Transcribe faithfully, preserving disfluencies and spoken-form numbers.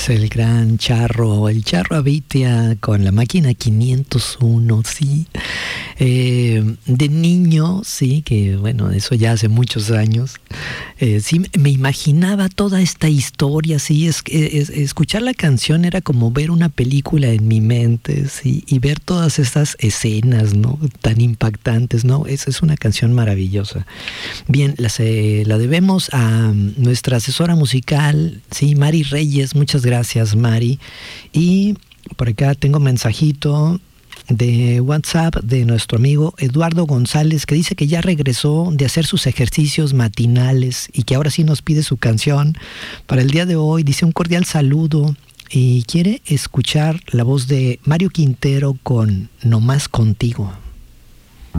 Es el gran Charro, el Charro Abitia con la máquina quinientos uno, sí. Eh, de niño, sí, que bueno, eso ya hace muchos años. Eh, sí, me imaginaba toda esta historia, sí, es, es, escuchar la canción era como ver una película en mi mente, sí, y ver todas estas escenas, ¿no? Tan impactantes, ¿no? Esa es una canción maravillosa. Bien, la, se, la debemos a nuestra asesora musical, sí, Mari Reyes. Muchas gracias, Mari. Y por acá tengo un mensajito de WhatsApp de nuestro amigo Eduardo González, que dice que ya regresó de hacer sus ejercicios matinales y que ahora sí nos pide su canción para el día de hoy. Dice un cordial saludo y quiere escuchar la voz de Mario Quintero con No Más Contigo.